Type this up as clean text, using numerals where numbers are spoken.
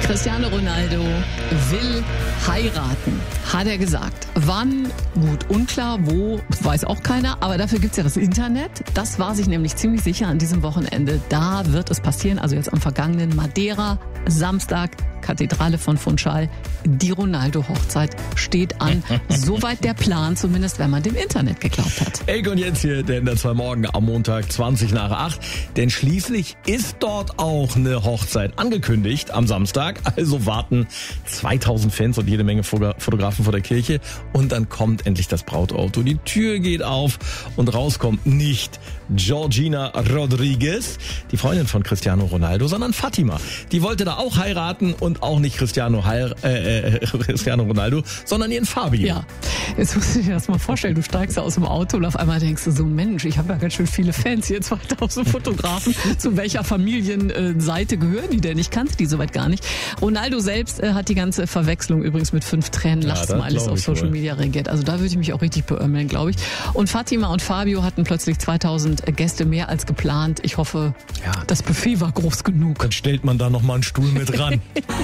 Cristiano Ronaldo will heiraten, hat er gesagt. Wann? Gut, unklar, wo, weiß auch keiner, aber dafür gibt's ja das Internet. Das war sich nämlich ziemlich sicher an diesem Wochenende. Da wird es passieren, also jetzt am vergangenen Madeira, Samstag, Kathedrale von Funchal. Die Ronaldo-Hochzeit steht an. Soweit der Plan, zumindest wenn man dem Internet geglaubt hat. Elke und jetzt hier der NDR 2 Morgen am Montag 20:20. Denn schließlich ist dort auch eine Hochzeit angekündigt am Samstag. Also warten 2000 Fans und jede Menge Fotografen vor der Kirche. Und dann kommt endlich das Brautauto. Die Tür geht auf und rauskommt nicht Georgina Rodriguez, die Freundin von Cristiano Ronaldo, sondern Fatima. Die wollte da auch heiraten und auch nicht Cristiano Ronaldo, sondern ihren Fabio. Ja, jetzt musst du dir das mal vorstellen. Du steigst aus dem Auto und auf einmal denkst du so, Mensch, ich habe ja ganz schön viele Fans hier, 2000 Fotografen. Zu welcher Familienseite gehören die denn? Ich kannte die soweit gar nicht. Ronaldo selbst hat die ganze Verwechslung übrigens mit 5 Tränen-Lachsmileys auf Social Media reagiert. Also da würde ich mich auch richtig beömmeln, glaube ich. Und Fatima und Fabio hatten plötzlich 2000 Gäste mehr als geplant. Ich hoffe, das Buffet war groß genug. Dann stellt man da noch mal einen Stuhl mit ran.